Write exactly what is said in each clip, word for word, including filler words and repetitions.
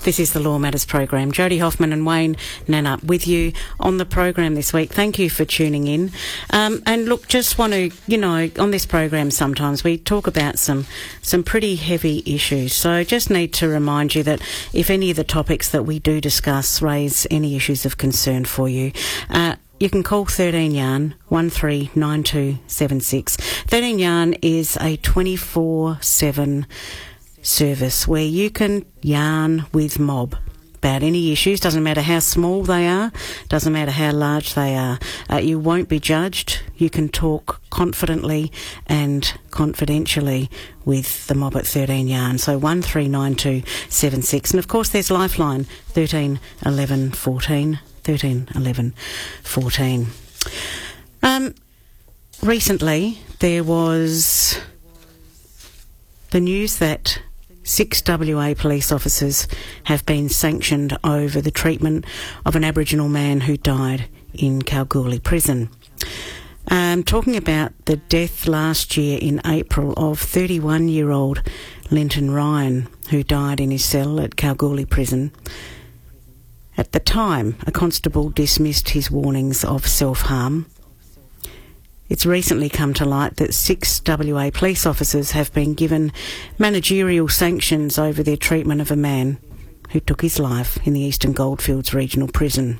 This is the Law Matters program. Jodie Hoffman and Wayne Nannup with you on the program this week. Thank you for tuning in. Um, and look, just want to, you know, on this program sometimes we talk about some some pretty heavy issues. So just need to remind you that if any of the topics that we do discuss raise any issues of concern for you, uh, you can call thirteen yarn, one three nine two seven six. thirteen yarn is a twenty-four seven service where you can yarn with mob about any issues. Doesn't matter how small they are, doesn't matter how large they are. Uh, you won't be judged. You can talk confidently and confidentially with the mob at thirteen yarn. So one three nine two seven six. And of course there's Lifeline, thirteen eleven fourteen. thirteen eleven fourteen. Um, recently there was the news that six W A police officers have been sanctioned over the treatment of an Aboriginal man who died in Kalgoorlie prison. Um, talking about the death last year in April of thirty-one-year-old Linton Ryan, who died in his cell at Kalgoorlie prison. At the time, a constable dismissed his warnings of self-harm. It's recently come to light that six W A police officers have been given managerial sanctions over their treatment of a man who took his life in the Eastern Goldfields Regional Prison.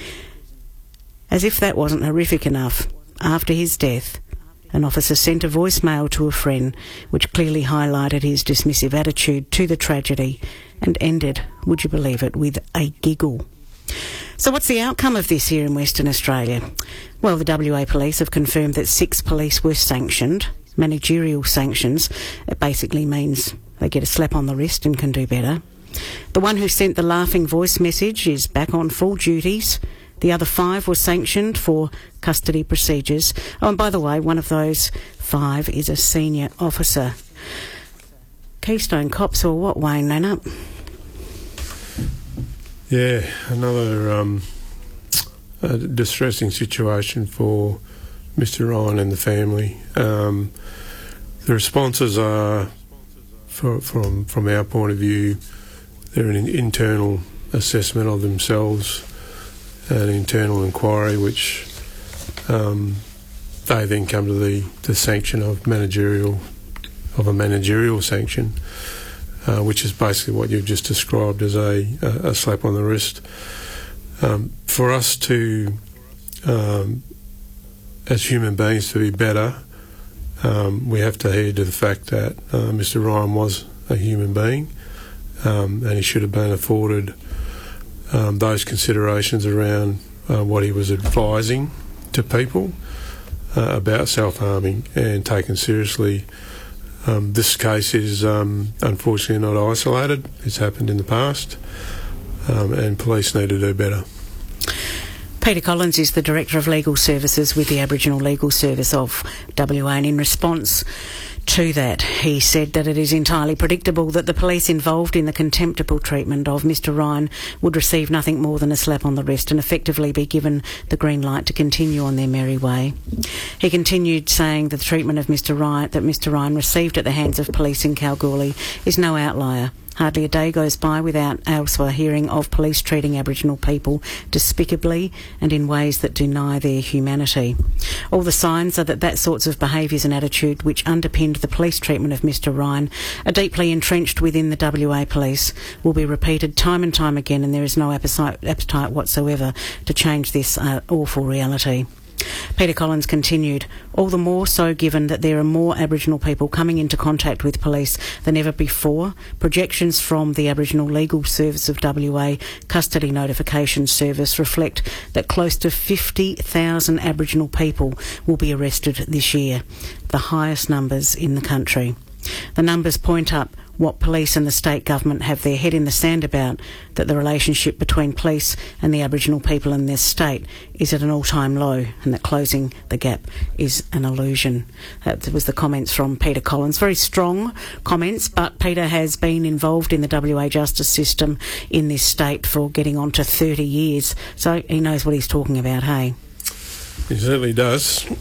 As if that wasn't horrific enough, after his death, an officer sent a voicemail to a friend which clearly highlighted his dismissive attitude to the tragedy and ended, would you believe it, with a giggle. So what's the outcome of this here in Western Australia? Well, the W A Police have confirmed that six police were sanctioned, managerial sanctions. It basically means they get a slap on the wrist and can do better. The one who sent the laughing voice message is back on full duties. The other five were sanctioned for custody procedures. Oh, and by the way, one of those five is a senior officer. Keystone Cops or what, Wayne Nannup? Yeah, another um, a distressing situation for Mister Ryan and the family. Um, the responses are, for, from from our point of view, they're an internal assessment of themselves, an internal inquiry, which um, they then come to the, the sanction of managerial of a managerial sanction. Uh, which is basically what you've just described as a, a, a slap on the wrist. Um, for us to, um, as human beings, to be better, um, we have to heed to the fact that uh, Mister Ryan was a human being, um, and he should have been afforded um, those considerations around uh, what he was advising to people uh, about self-harming and taken seriously. Um, this case is um, unfortunately not isolated. It's happened in the past, um, and police need to do better. Peter Collins is the Director of Legal Services with the Aboriginal Legal Service of W A, and in response to that, he said that it is entirely predictable that the police involved in the contemptible treatment of Mister Ryan would receive nothing more than a slap on the wrist and effectively be given the green light to continue on their merry way. He continued saying that the treatment of Mister Ryan that Mister Ryan received at the hands of police in Kalgoorlie is no outlier. Hardly a day goes by without elsewhere hearing of police treating Aboriginal people despicably and in ways that deny their humanity. All the signs are that that sorts of behaviours and attitude which underpinned the police treatment of Mister Ryan are deeply entrenched within the W A Police, will be repeated time and time again, and there is no appetite, appetite whatsoever to change this uh, awful reality. Peter Collins continued, all the more so given that there are more Aboriginal people coming into contact with police than ever before. Projections from the Aboriginal Legal Service of W A Custody Notification Service reflect that close to fifty thousand Aboriginal people will be arrested this year, the highest numbers in the country. The numbers point up what police and the state government have their head in the sand about, that the relationship between police and the Aboriginal people in this state is at an all-time low, and that closing the gap is an illusion. That was the comments from Peter Collins. Very strong comments, but Peter has been involved in the W A justice system in this state for getting on to thirty years, so he knows what he's talking about, hey? He certainly does.